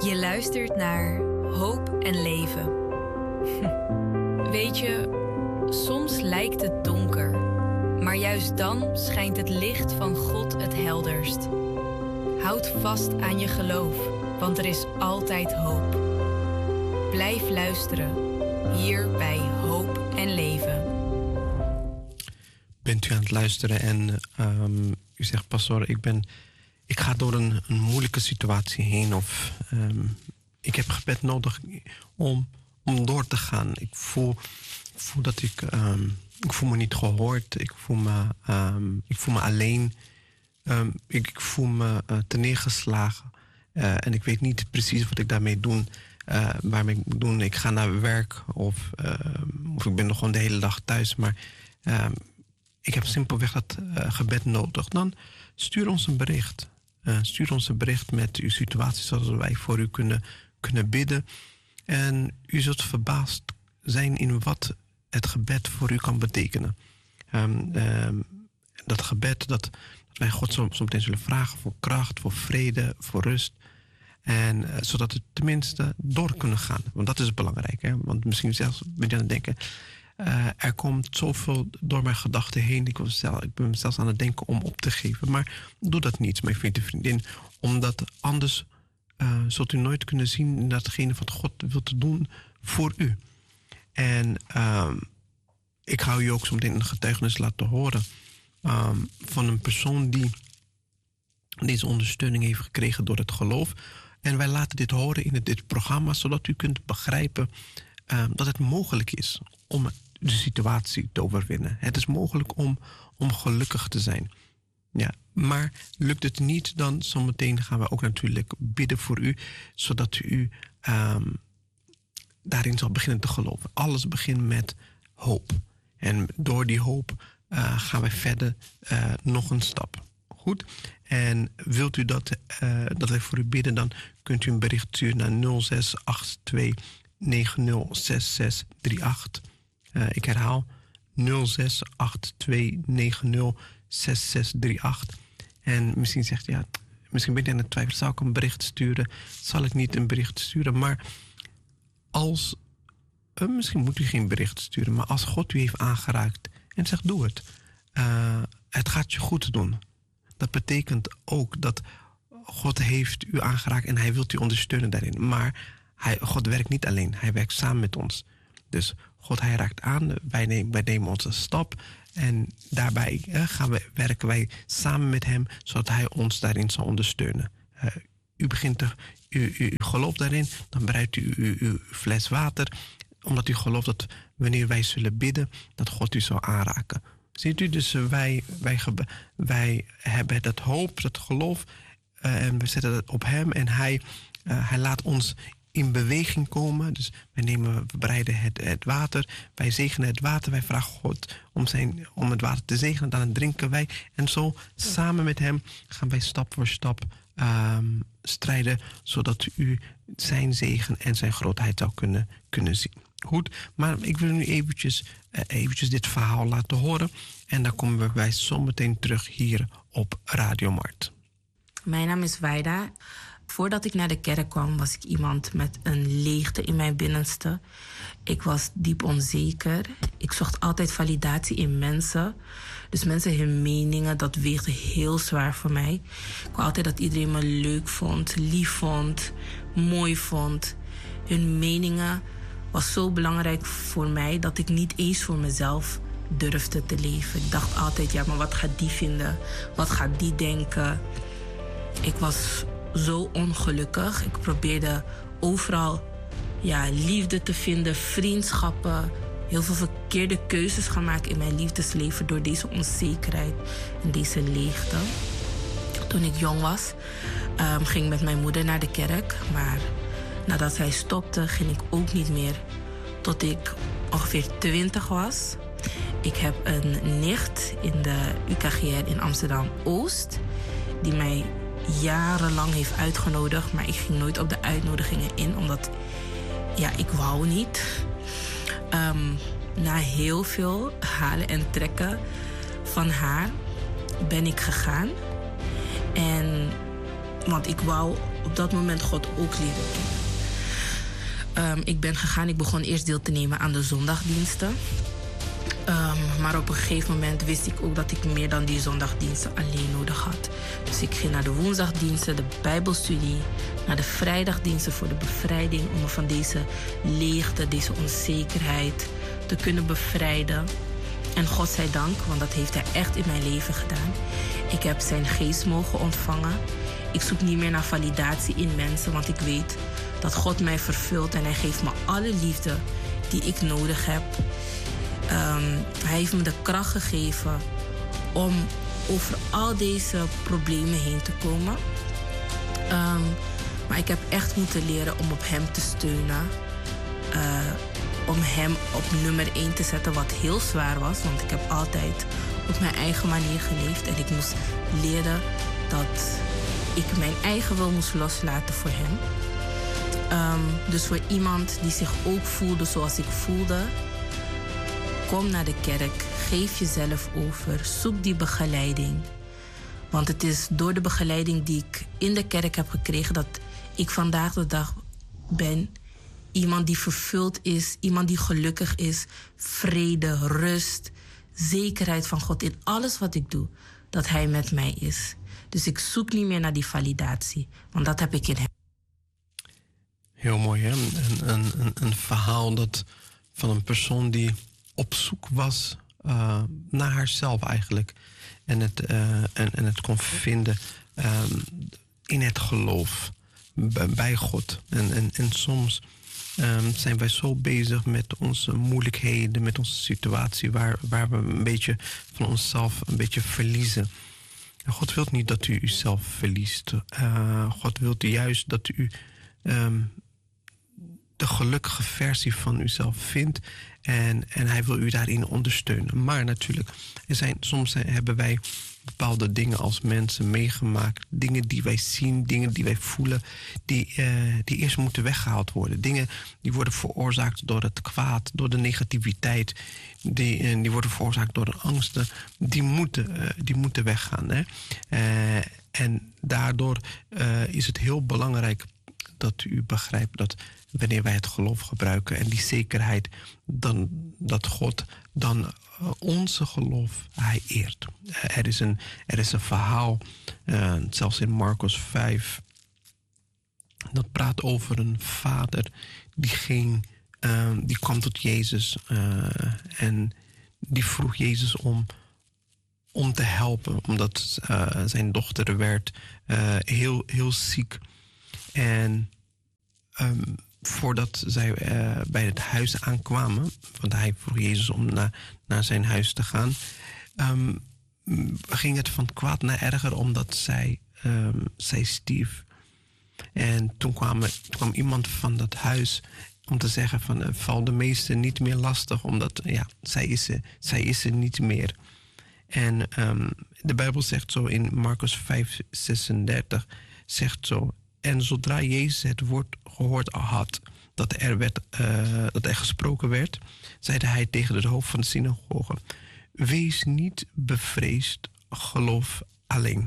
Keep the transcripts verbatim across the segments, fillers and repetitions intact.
Je luistert naar Hoop en Leven. Weet je, soms lijkt het donker, maar juist dan schijnt het licht van God het helderst. Houd vast aan je geloof, want er is altijd hoop. Blijf luisteren, hier bij Hoop en Leven. Bent u aan het luisteren en um, u zegt, pastoor, ik ben... Ik ga door een, een moeilijke situatie heen of um, ik heb gebed nodig om, om door te gaan. Ik voel, ik voel dat ik, um, ik voel me niet gehoord. Ik voel me, um, ik voel me alleen. Um, ik, ik voel me uh, terneergeslagen. Uh, en ik weet niet precies wat ik daarmee doe. Uh, waarmee ik moet doen. Ik ga naar werk of, uh, of ik ben nog gewoon de hele dag thuis. Maar uh, ik heb simpelweg dat uh, gebed nodig. Dan stuur ons een bericht. Uh, stuur ons een bericht met uw situatie, zodat wij voor u kunnen, kunnen bidden. En u zult verbaasd zijn in wat het gebed voor u kan betekenen. Um, um, dat gebed, dat, dat wij God zo, zo meteen zullen vragen voor kracht, voor vrede, voor rust. En uh, zodat we tenminste door kunnen gaan. Want dat is belangrijk. Hè? Want misschien zelfs ben je aan het denken... Uh, er komt zoveel door mijn gedachten heen. Ik, was zelf, ik ben zelfs aan het denken om op te geven. Maar doe dat niet, mijn vriend en vriendin. Omdat anders uh, zult u nooit kunnen zien datgene wat God wil te doen voor u. En uh, ik ga u ook zo meteen een getuigenis laten horen. Uh, van een persoon die deze ondersteuning heeft gekregen door het geloof. En wij laten dit horen in het, dit programma. Zodat u kunt begrijpen uh, dat het mogelijk is om de situatie te overwinnen. Het is mogelijk om, om gelukkig te zijn. Ja, maar lukt het niet, dan zometeen gaan we ook natuurlijk bidden voor u, zodat u um, daarin zal beginnen te geloven. Alles begint met hoop. En door die hoop uh, gaan wij verder uh, nog een stap. Goed? En wilt u dat, uh, dat wij voor u bidden, dan kunt u een bericht sturen naar nul zes acht twee negen nul zes zes drie acht. Uh, ik herhaal nul zes acht twee negen nul zes zes drie acht. En misschien zegt ja, misschien ben je aan het twijfelen, zal ik een bericht sturen? Zal ik niet een bericht sturen? Maar als, uh, misschien moet u geen bericht sturen, maar als God u heeft aangeraakt en zegt doe het. Uh, het gaat je goed doen. Dat betekent ook dat God heeft u aangeraakt en hij wilt u ondersteunen daarin. Maar hij, God werkt niet alleen, hij werkt samen met ons. Dus God, hij raakt aan, wij nemen, wij nemen onze stap. En daarbij eh, gaan we, werken wij samen met hem, zodat hij ons daarin zal ondersteunen. Uh, u begint te, u, u, u gelooft daarin, dan bereidt u uw, uw fles water. Omdat u gelooft dat wanneer wij zullen bidden, dat God u zal aanraken. Ziet u, dus uh, wij, wij, wij hebben dat hoop, dat geloof. Uh, en we zetten dat op hem en hij, uh, hij laat ons in beweging komen. Dus wij nemen, we bereiden het, het water. Wij zegenen het water. Wij vragen God om, zijn, om het water te zegenen. Dan drinken wij. En zo samen met hem gaan wij stap voor stap um, strijden. Zodat u zijn zegen en zijn grootheid zou kunnen, kunnen zien. Goed, maar ik wil nu eventjes, uh, eventjes dit verhaal laten horen. En dan komen wij zo meteen terug hier op Radio Mart. Mijn naam is Waida. Voordat ik naar de kerk kwam, was ik iemand met een leegte in mijn binnenste. Ik was diep onzeker. Ik zocht altijd validatie in mensen. Dus mensen hun meningen, dat weegde heel zwaar voor mij. Ik wou altijd dat iedereen me leuk vond, lief vond, mooi vond. Hun meningen was zo belangrijk voor mij dat ik niet eens voor mezelf durfde te leven. Ik dacht altijd, ja, maar wat gaat die vinden? Wat gaat die denken? Ik was zo ongelukkig. Ik probeerde overal ja, liefde te vinden, vriendschappen. Heel veel verkeerde keuzes gaan maken in mijn liefdesleven door deze onzekerheid en deze leegte. Toen ik jong was, um, ging ik met mijn moeder naar de kerk. Maar nadat zij stopte, ging ik ook niet meer. Tot ik ongeveer twintig was. Ik heb een nicht in de U K G R in Amsterdam-Oost die mij jarenlang heeft uitgenodigd, maar ik ging nooit op de uitnodigingen in, omdat ja, ik wou niet. Um, na heel veel halen en trekken van haar ben ik gegaan. En want ik wou op dat moment God ook leren kennen. Um, ik ben gegaan, ik begon eerst deel te nemen aan de zondagdiensten. Um, maar op een gegeven moment wist ik ook dat ik meer dan die zondagdiensten alleen nodig had. Dus ik ging naar de woensdagdiensten, de bijbelstudie, naar de vrijdagdiensten voor de bevrijding, om me van deze leegte, deze onzekerheid te kunnen bevrijden. En God zij dank, want dat heeft hij echt in mijn leven gedaan. Ik heb zijn geest mogen ontvangen. Ik zoek niet meer naar validatie in mensen, want ik weet dat God mij vervult en hij geeft me alle liefde die ik nodig heb. Um, hij heeft me de kracht gegeven om over al deze problemen heen te komen. Um, maar ik heb echt moeten leren om op hem te steunen. Uh, om hem op nummer één te zetten, wat heel zwaar was. Want ik heb altijd op mijn eigen manier geleefd. En ik moest leren dat ik mijn eigen wil moest loslaten voor hem. Um, dus voor iemand die zich ook voelde zoals ik voelde, kom naar de kerk, geef jezelf over, zoek die begeleiding. Want het is door de begeleiding die ik in de kerk heb gekregen dat ik vandaag de dag ben. Iemand die vervuld is, iemand die gelukkig is, vrede, rust, zekerheid van God in alles wat ik doe, dat hij met mij is. Dus ik zoek niet meer naar die validatie, want dat heb ik in hem. Heel mooi, hè? Een, een, een, een verhaal dat van een persoon die op zoek was uh, naar haarzelf eigenlijk. En het, uh, en, en het kon vinden um, in het geloof bij God. En, en, en soms um, zijn wij zo bezig met onze moeilijkheden, met onze situatie, waar, waar we een beetje van onszelf een beetje verliezen. En God wil niet dat u uzelf verliest. Uh, God wil juist dat u um, de gelukkige versie van uzelf vindt. En, en hij wil u daarin ondersteunen. Maar natuurlijk, er zijn, soms hebben wij bepaalde dingen als mensen meegemaakt. Dingen die wij zien, dingen die wij voelen, die, uh, die eerst moeten weggehaald worden. Dingen die worden veroorzaakt door het kwaad, door de negativiteit. Die, uh, die worden veroorzaakt door de angsten. Die moeten, uh, die moeten weggaan. Hè? Uh, en daardoor uh, is het heel belangrijk dat u begrijpt dat wanneer wij het geloof gebruiken en die zekerheid, dan, dat God dan uh, onze geloof, hij eert. Uh, er, is een, er is een verhaal, uh, zelfs in Marcus vijf, dat praat over een vader die ging, uh, die kwam tot Jezus uh, en die vroeg Jezus om, om te helpen, omdat uh, zijn dochter werd uh, heel, heel ziek. En um, voordat zij uh, bij het huis aankwamen, want hij vroeg Jezus om na, naar zijn huis te gaan, um, ging het van kwaad naar erger, omdat zij, um, zij stierf. En toen kwam, toen kwam iemand van dat huis om te zeggen van, uh, val de meester niet meer lastig, omdat ja, zij, is er, zij is er niet meer. En um, de Bijbel zegt zo in Marcus vijf zesendertig, zegt zo: en zodra Jezus het woord gehoord had dat er, werd, uh, dat er gesproken werd, zeide hij tegen het hoofd van de synagoge: wees niet bevreesd, geloof alleen.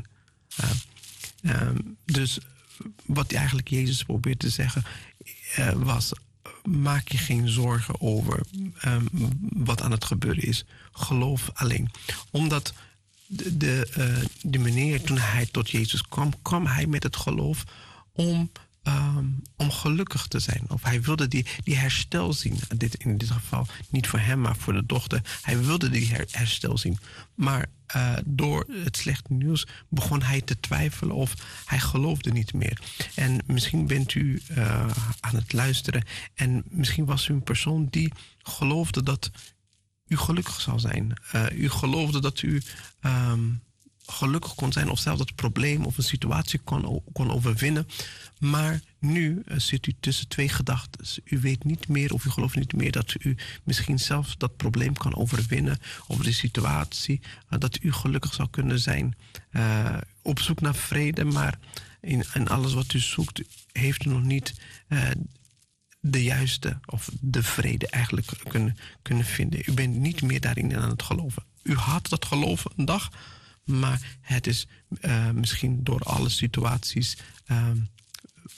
Uh, um, dus wat eigenlijk Jezus probeert te zeggen uh, was: maak je geen zorgen over um, wat aan het gebeuren is. Geloof alleen. Omdat de, de, uh, de meneer, toen hij tot Jezus kwam, kwam hij met het geloof om, um, om gelukkig te zijn. Of hij wilde die, die herstel zien. Dit, in dit geval niet voor hem, maar voor de dochter. Hij wilde die her, herstel zien. Maar uh, door het slechte nieuws begon hij te twijfelen of hij geloofde niet meer. En misschien bent u uh, aan het luisteren en misschien was u een persoon die geloofde dat u gelukkig zou zijn. Uh, u geloofde dat u um, gelukkig kon zijn of zelfs dat probleem of een situatie kon, kon overwinnen. Maar nu uh, zit u tussen twee gedachten. U weet niet meer of u gelooft niet meer dat u misschien zelfs dat probleem kan overwinnen. Over de situatie, uh, dat u gelukkig zou kunnen zijn. Uh, op zoek naar vrede, maar in, in alles wat u zoekt heeft u nog niet uh, de juiste of de vrede eigenlijk kunnen, kunnen vinden. U bent niet meer daarin aan het geloven. U had dat geloven een dag, maar het is uh, misschien door alle situaties uh,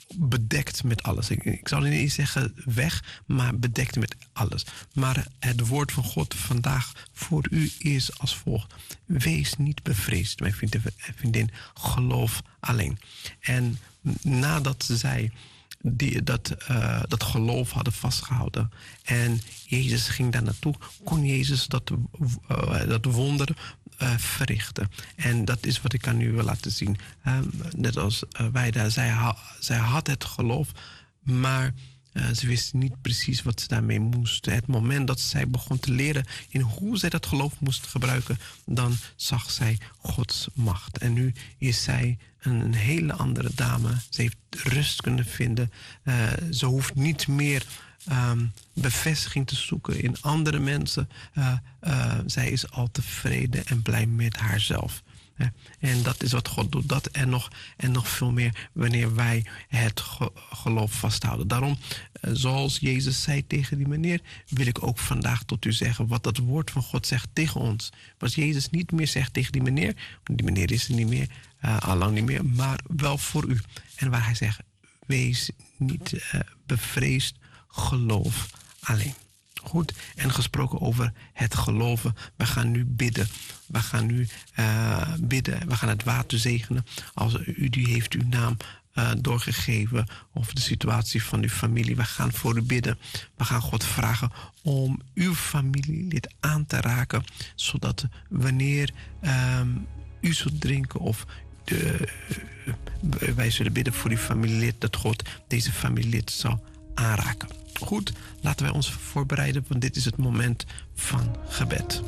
bedekt met alles. Ik, ik zou niet eens zeggen weg, maar bedekt met alles. Maar het woord van God vandaag voor u is als volgt. Wees niet bevreesd, mijn vriendin, vriendin, geloof alleen. En nadat zij die, dat, uh, dat geloof hadden vastgehouden en Jezus ging daar naartoe, kon Jezus dat, uh, dat wonder uh, verrichten. En dat is wat ik aan u wil laten zien. Um, net als uh, wij daar, zij, ha, zij had het geloof, maar Uh, ze wist niet precies wat ze daarmee moest. Het moment dat zij begon te leren in hoe zij dat geloof moest gebruiken, dan zag zij Gods macht. En nu is zij een, een hele andere dame. Ze heeft rust kunnen vinden. Uh, ze hoeft niet meer um, bevestiging te zoeken in andere mensen. Uh, uh, zij is al tevreden en blij met haarzelf. En dat is wat God doet. Dat en nog, en nog veel meer wanneer wij het geloof vasthouden. Daarom, zoals Jezus zei tegen die meneer, wil ik ook vandaag tot u zeggen wat dat woord van God zegt tegen ons. Wat Jezus niet meer zegt tegen die meneer, die meneer is er niet meer, uh, allang niet meer, maar wel voor u. En waar hij zegt, wees niet uh, bevreesd, geloof alleen. Goed, en gesproken over het geloven. We gaan nu bidden. We gaan nu uh, bidden. We gaan het water zegenen. Als u die heeft uw naam uh, doorgegeven of de situatie van uw familie. We gaan voor u bidden. We gaan God vragen om uw familielid aan te raken. Zodat wanneer um, u zult drinken of de, uh, wij zullen bidden voor uw familielid, dat God deze familielid zal aanraken. Goed, laten wij ons voorbereiden, want dit is het moment van gebed.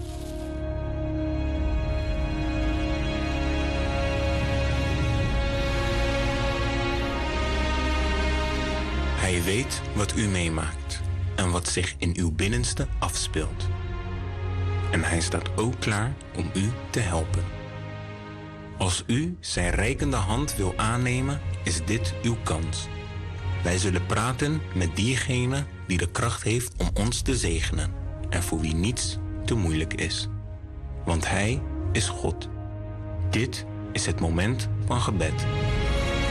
Hij weet wat u meemaakt en wat zich in uw binnenste afspeelt. En hij staat ook klaar om u te helpen. Als u zijn reikende hand wil aannemen, is dit uw kans. Wij zullen praten met diegene die de kracht heeft om ons te zegenen en voor wie niets te moeilijk is. Want Hij is God. Dit is het moment van gebed.